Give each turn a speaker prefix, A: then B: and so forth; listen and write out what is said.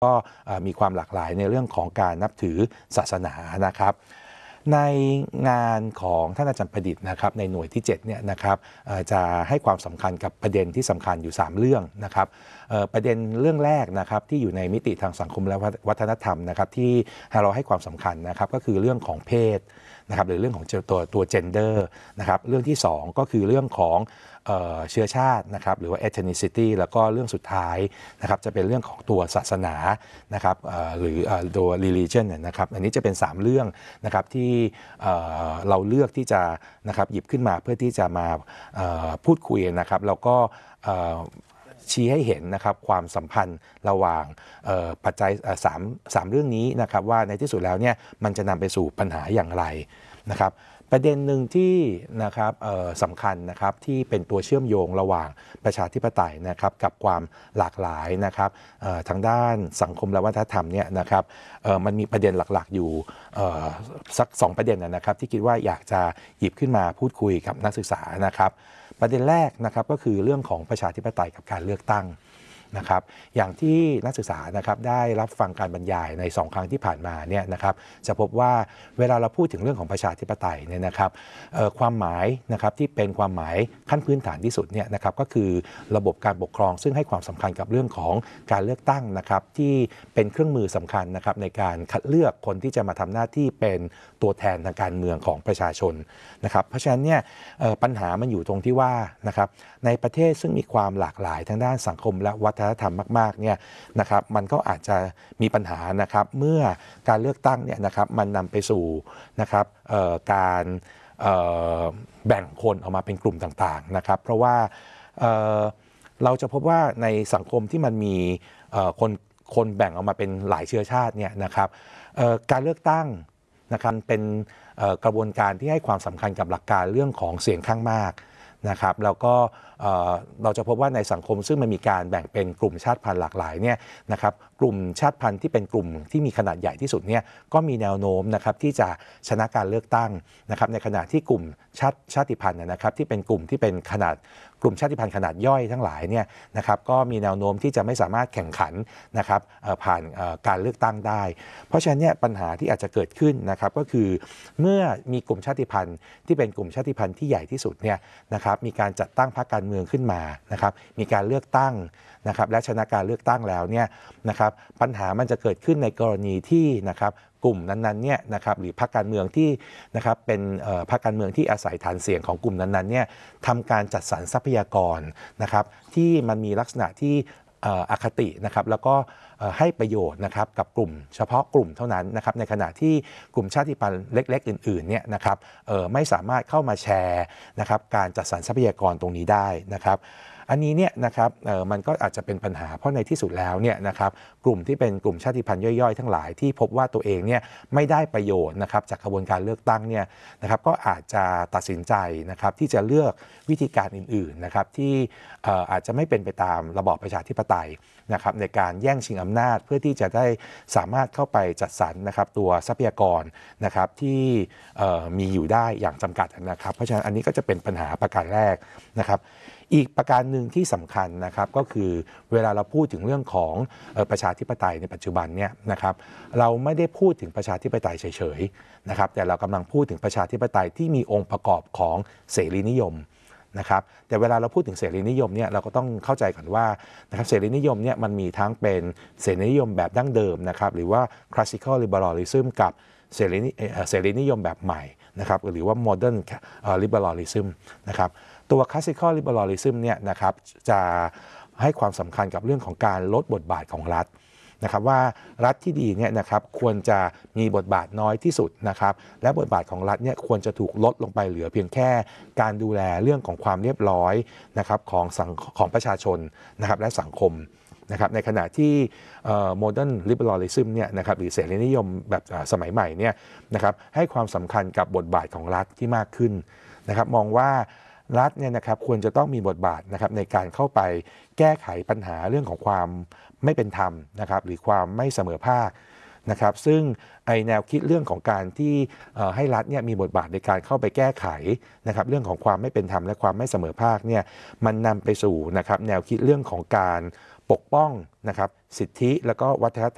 A: ก็มีความหลากหลายในเรื่องของการนับถือศาสนานะครับในงานของท่านอาจารย์ประดิษฐ์นะครับในหน่วยที่7เนี่ยนะครับจะให้ความสำคัญกับประเด็นที่สำคัญอยู่3เรื่องนะครับประเด็นเรื่องแรกนะครับที่อยู่ในมิติทางสังคมและวัฒนธรรมนะครับที่เราให้ความสำคัญนะครับก็คือเรื่องของเพศนะครับหรือเรื่องของตัว gender นะครับเรื่องที่2ก็คือเรื่องของเชื้อชาตินะครับหรือว่า ethnicity แล้วก็เรื่องสุดท้ายนะครับจะเป็นเรื่องของตัวศาสนานะครับหรือตัว religion นะครับอันนี้จะเป็น3เรื่องนะครับที่เราเลือกที่จะนะครับหยิบขึ้นมาเพื่อที่จะมาพูดคุยนะครับแล้วก็ชี้ให้เห็นนะครับความสัมพันธ์ระหว่างปัจจัย3เรื่องนี้นะครับว่าในที่สุดแล้วเนี่ยมันจะนำไปสู่ปัญหาอย่างไรนะครับประเด็นหนึ่งที่นะครับสำคัญนะครับที่เป็นตัวเชื่อมโยงระหว่างประชาธิปไตยนะครับกับความหลากหลายนะครับทางด้านสังคมและวัฒนธรรมเนี่ยนะครับมันมีประเด็นหลักๆอยู่สัก2ประเด็นนะครับที่คิดว่าอยากจะหยิบขึ้นมาพูดคุยกับนักศึกษานะครับประเด็นแรกนะครับก็คือเรื่องของประชาธิปไตยกับการเลือกตั้งนะครับอย่างที่นักศึกษานะครับได้รับฟังการบรรยายใน2ครั้งที่ผ่านมาเนี่ยนะครับจะพบว่าเวลาเราพูดถึงเรื่องของประชาธิปไตยเนี่ยนะครับความหมายนะครับที่เป็นความหมายขั้นพื้นฐานที่สุดเนี่ยนะครับก็คือระบบการปกครองซึ่งให้ความสำคัญกับเรื่องของการเลือกตั้งนะครับที่เป็นเครื่องมือสำคัญนะครับในการคัดเลือกคนที่จะมาทำหน้าที่เป็นตัวแทนทางการเมืองของประชาชนนะครับเพราะฉะนั้นเนี่ยปัญหามันอยู่ตรงที่ว่านะครับในประเทศซึ่งมีความหลากหลายทางด้านสังคมและวัฒนธรรมมากๆเนี่ยนะครับมันก็อาจจะมีปัญหานะครับเมื่อการเลือกตั้งเนี่ยนะครับมันนำไปสู่นะครับการแบ่งคนออกมาเป็นกลุ่มต่างๆนะครับเพราะว่าเราจะพบว่าในสังคมที่มันมีคนแบ่งออกมาเป็นหลายเชื้อชาติเนี่ยนะครับการเลือกตั้งนะครับเป็นกระบวนการที่ให้ความสำคัญกับหลักการเรื่องของเสียงข้างมากนะครับแล้วก็เราจะพบว่าในสังคมซึ่งมันมีการแบ่งเป็นกลุ่มชาติพันธุ์หลากหลายเนี่ยนะครับกลุ่มชาติพันธุ์ที่เป็นกลุ่มที่มีขนาดใหญ่ที่สุดเนี่ยก็มีแนวโน้มนะครับที่จะชนะการเลือกตั้งนะครับในขณะที่กลุ่มชาติพันธุ์นะครับที่เป็นกลุ่มที่เป็นขนาดกลุ่มชาติพันธุ์ขนาดย่อยทั้งหลายเนี่ยนะครับก็มีแนวโน้มที่จะไม่สามารถแข่งขันนะครับผ่านการเลือกตั้งได้เพราะฉะนั้นเนี่ยปัญหาที่อาจจะเกิดขึ้นนะครับก็คือเมื่อมีกลุ่มชาติพันธุ์ที่เป็นกลุ่มชาติพันธุ์ที่ใหญ่ที่สุดเนี่ยนะครับมีการจัดตั้งพรรคการเมืองขึ้นมานะครับมีการเลือกตั้งนะครับและชนะการเลือกตั้งแล้วเนี่ยนะครับปัญหามันจะเกิดขึ้นในกรณีที่นะครับกลุ่มนั้นๆเนี่ยนะครับหรือพรรคการเมืองที่นะครับเป็นพรรคการเมืองที่อาศัยฐานเสียงของกลุ่มนั้นๆเนี่ยทำการจัดสรรทรัพยากรนะครับที่มันมีลักษณะที่อคตินะครับแล้วก็ให้ประโยชน์นะครับกับกลุ่มเฉพาะกลุ่มเท่านั้นนะครับในขณะที่กลุ่มชาติพันธุ์เล็กๆอื่นๆเนี่ยนะครับไม่สามารถเข้ามาแชร์นะครับการจัดสรรทรัพยากรตรงนี้ได้นะครับอันนี้เนี่ยนะครับมันก็อาจจะเป็นปัญหาเพราะในที่สุดแล้วเนี่ยนะครับกลุ่มที่เป็นกลุ่มชาติพันธุ์ย่อยๆทั้งหลายที่พบว่าตัวเองเนี่ยไม่ได้ประโยชน์นะครับจากกระบวนการเลือกตั้งเนี่ยนะครับก็อาจจะตัดสินใจนะครับที่จะเลือกวิธีการอื่นๆนะครับที่อาจจะไม่เป็นไปตามระบอบประชาธิปไตยนะครับในการแย่งชิงอำนาจเพื่อที่จะได้สามารถเข้าไปจัดสรรนะครับตัวทรัพยากรนะครับที่มีอยู่ได้อย่างจำกัดนะครับเพราะฉะนั้นอันนี้ก็จะเป็นปัญหาประการแรกนะครับอีกประการหนึ่งที่สำคัญนะครับก็คือเวลาเราพูดถึงเรื่องของประชาธิปไตยในปัจจุบันเนี่ยนะครับเราไม่ได้พูดถึงประชาธิปไตยเฉยๆนะครับแต่เรากำลังพูดถึงประชาธิปไตยที่มีองค์ประกอบของเสรีนิยมนะครับแต่เวลาเราพูดถึงเสรีนิยมเนี่ยเราก็ต้องเข้าใจก่อนว่านะครับเสรีนิยมเนี่ยมันมีทั้งเป็นเสรีนิยมแบบดั้งเดิมนะครับหรือว่า classical liberalism กับเสรีนิยมแบบใหม่นะครับหรือว่า modern liberalism นะครับตัว classical liberalism เนี่ยนะครับจะให้ความสำคัญกับเรื่องของการลดบทบาทของรัฐนะครับว่ารัฐที่ดีเนี่ยนะครับควรจะมีบทบาทน้อยที่สุดนะครับและบทบาทของรัฐเนี่ยควรจะถูกลดลงไปเหลือเพียงแค่การดูแลเรื่องของความเรียบร้อยนะครับของประชาชนนะครับและสังคมนะครับในขณะที่modern liberalism เนี่ยนะครับหรือเสรีนิยมแบบสมัยใหม่เนี่ยนะครับให้ความสำคัญกับบทบาทของรัฐที่มากขึ้นนะครับมองว่ารัฐเนี่ยนะครับควรจะต้องมีบทบาทนะครับในการเข้าไปแก้ไขปัญหาเรื่องของความไม่เป็นธรรมนะครับหรือความไม่เสมอภาคนะครับซึ่งแนวคิดเรื่องของการที่ให้รัฐเนี่ยมีบทบาทในการเข้าไปแก้ไขนะครับเรื่องของความไม่เป็นธรรมและความไม่เสมอภาคเนี่ยมันนำไปสู่นะครับแนวคิดเรื่องของการปกป้องนะครับสิทธิแล้วก็วัฒนธรรม